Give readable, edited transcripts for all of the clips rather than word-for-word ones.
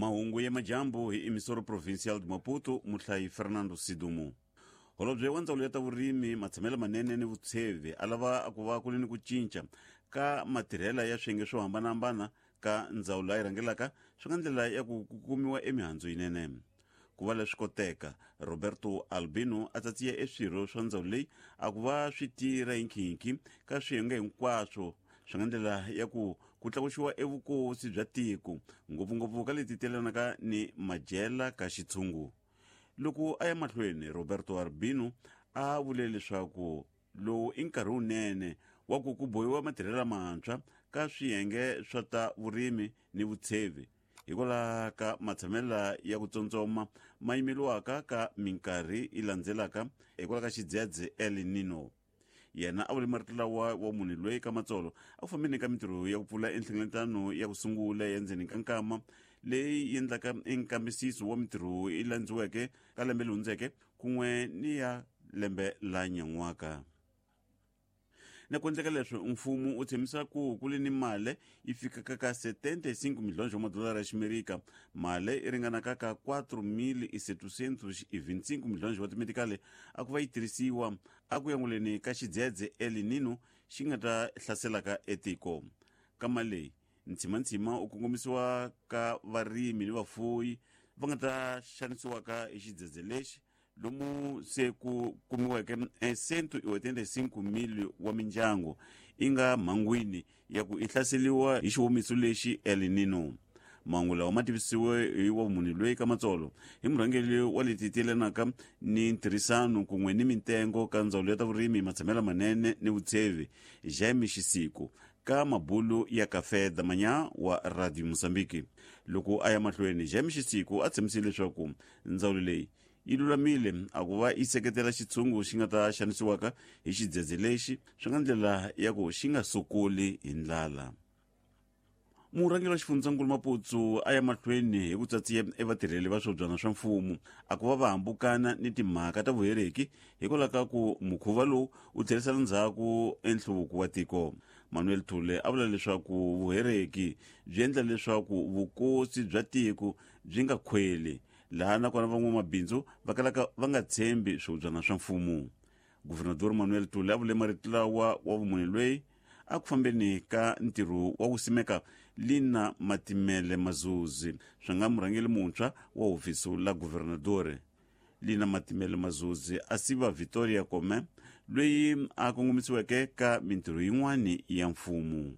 mahungu ya majambo hi emisoro provincial de Maputo muhlayi Fernando Sidumo. Holobye wa ndzawulo ya ta vurimi matshamelo manene ni vutsheve alava ku va ku ni ku cinca ka matirhela ya swiyenge swo hambanahambana ka ndzawulo yi rhangelaka swi nga ndlela ya ku kumiwa emihandzu yinene. Ku va leswi koteka, Roberto Albino a tsatsiya eswirho swa ndzawulo leyi a ku va swi tirha hi nkhinkhi ka swiyenge hinkwaswo swi nga ndlela ya ku tlakuxiwa evukosi bya tiko ngopfungopfu ka leti telanaka ni madyela ka xitshungu. Loko a ya mahlweni, Roberto Albino a vule leswaku lowu i nkarhi wunene wa ku bohiwa matirhela mantshwa ka swiyenge swa ta vurimi ni vutsheve hikwalaho ka matshamela ya ku tsotsoma ma yimeliwaka ka minkarhi yi landzelaka hikwalaho ka xidzedze El Nino. Yena a vule marito lawa wa munhu loyi ka matsolo a ku fambeni ka mintirho ya ku pfula enhlengeletano ya ku sungula ya ndzeni ka nkama leyi endlaka enkambisiso wa mintirho yi landziweke ka lembe leri hundzeke kun'we ni ya lembe la nyan'waka. Na ku endleka leswi, mfumo u tshembisa ku kuli ni mali yi fikaka ka 75 milhões wa madolara ya ximerika, mali i ringanaka ka 4.725 milhões wa timetikali a ku va yi tirhisiwa a ku yanguleni ka xidzedze El Nino xi nga ta hlaselaka etiko. Ka mali leyi ntshimantshima u kongomisiwa ka varimi ni vafuwi va nga ta xanisiwaka hi xidzedze lexi, lomu se ku kumiweke 185 mili wa mindyangu yi nga mhangwini ya ku i hlaseliwa hi xiwomiso lexi El Nino. Mahungu lawa ma tivisiwe hi wa munhu loyi ka matsolo hi murhangeli wa leti telanaka ni ntirhisano kun'we ni mitengo ka ndzawulo ya ta vurimi, matshamelo manene ni vutsheve, Jaime Xisiku ka mabulu ya Café da Manhã wa Radio Mozambique. Loko a ya mahlweni, Jaime Xisiku a tshembisile leswaku ndzawulo leyi yi lulamile a ku va yi seketela xitshungu xi nga ta xanisiwaka hi xidzedze lexi swi nga ndlela ya ku xi nga sokoli hi ndlala. Murhangeri wa xifundzankulu Maputo a ya mahlweni hi ku tsatsiya vatirheli va swobyana swa mfumo a ku va va hambukana ni timhaka ta vuhereki hikwalaho ka ku mukhuva lowu u tlherisela ndzhaku enhluvuko wa tiko. Manuel Thule a vula leswaku vuhereki byi endla leswaku vukosi bya tiko byi nga khweli, laha nakona van'wamabindzu va kalaka va nga tshembi swobyana swa mfumo. Guvernador Manuel Thule a vule marito lawa wa vumunhu loyi a ku fambeni ka ntirho wa ku simeka Lina Matimele Mazuzi swi nga murhangeli muntshwa wa hofisi la guvernadore. Lina Matimele Mazuzi a siva Victoria Kome loyi a kongomisiweke ka mintirho yin'wani ya mfumo.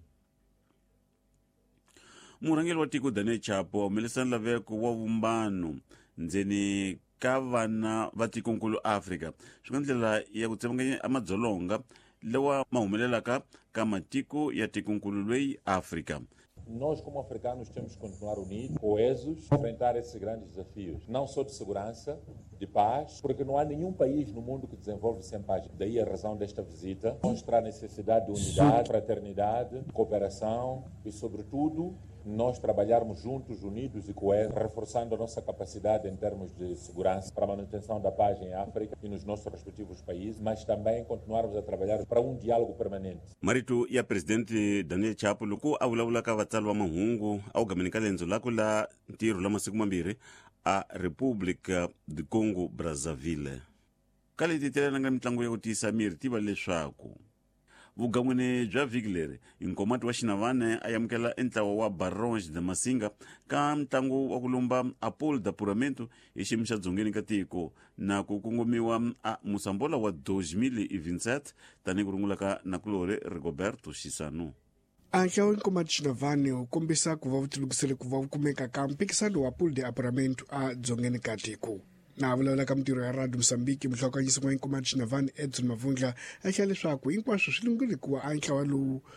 Murhangeri wa tiko Daniel Chapo a humelesa nlaveko wa vumbano ndzeni ka vana va tikonkulu Afrika swi nga ndlela ya ku tsemekanya amadzolonga lawa ma humelelaka ka matiko ya tikonkulu lweyi Afrika. Nós, como africanos, temos que continuar unidos, coesos, enfrentar esses grandes desafios, não só de segurança, de paz, porque não há nenhum país no mundo que desenvolve sem paz. Daí a razão desta visita, mostrar a necessidade de unidade, fraternidade, cooperação e, sobretudo, nós trabalharmos juntos, unidos e coesos, reforçando a nossa capacidade em termos de segurança para a manutenção da paz em África e nos nossos respectivos países, mas também continuarmos a trabalhar para um diálogo permanente. Marito ya presidente Daniel Chapo loko a vulavula ka vatsari va mahungu a wu gameni ka lendzo lako la ntirho la masiku mambirhi a República de Congo Brazzaville. Ka leti telananga mitlangu ya ku tiyisa miri tiva leswaku vugan'wini bya vhiki leri inkomati wa Xinavane a yamukela entlawa wa Barões de Masinga ka ntlangu wa ku lomba Apolo da Puramento hi xiyimo xa dzongeni ka tiko na ku kongomiwa a Musambola wa 2027 tanihi ku rungula ka nakulori Rigoberto Xisanu. Antlawa wa inkomati Xinavane wu kombisa ku va wu tilungisele ku va wu kumeka ka mpikisano wa Apolo da Puramento a dzongeni ka tiko. Na vulavula ka mintirho ya Radio Mozambique, muhlawukanyiso wa inkomati Xinavane Edson Mavundla a hlaya leswaku hinkwaswo swi lunghile ku va a ntlawa lowu